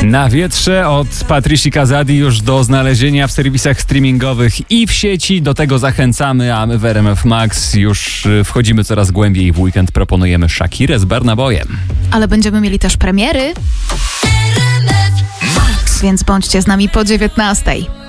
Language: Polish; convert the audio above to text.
Na wietrze od Patrici Kazadi już do znalezienia w serwisach streamingowych i w sieci. Do tego zachęcamy, a my w RMF Max już wchodzimy coraz głębiej w weekend. Proponujemy Shakirę z Burna Boyem. Ale będziemy mieli też premiery, więc bądźcie z nami po 19:00.